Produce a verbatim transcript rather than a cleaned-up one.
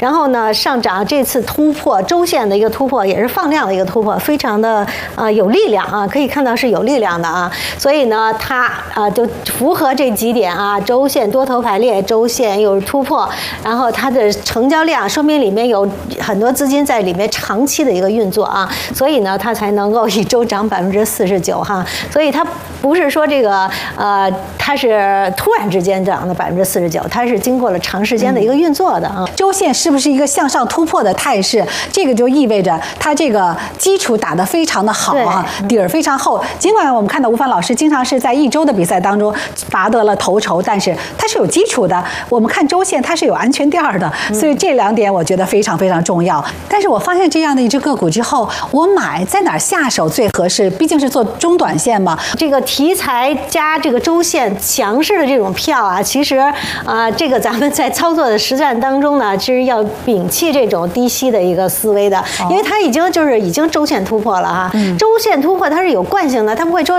然后呢上涨这次突破周线的一个突破，也是放量的一个突破，非常的呃有力量啊，可以看到是有力量的啊。所以呢，它啊就符合这几点啊，周线多头排列，周线又是突破，然后它的成交量说明里面有很多资金在里面长期的一个运作啊，所以呢它才能够一周涨百分之四十九哈，所以它不是说这个呃它是突然之间涨的百分之四十九，它是经过了长时间的一个运作的啊。 周线是不是一个向上突破的态势？这个就意味着它这个基础打得非常的好啊，底儿非常厚。尽管我们看到吴凡老师经常是在一周的比赛当中拔得了头筹，但是它是有基础的。我们看周线它是有安全垫的，所以这两点我觉得非常非常重要。但是我发现这样的一只个股之后，我买在哪儿下手最合适？毕竟是做中短线嘛。 这个题材加这个周线强势的这种票啊，其实啊、呃，这个咱们在操作的实战当中呢，其实要摒弃这种低吸的一个思维的，因为它已经就是已经周线突破了哈，周线突破它是有惯性的，它不会说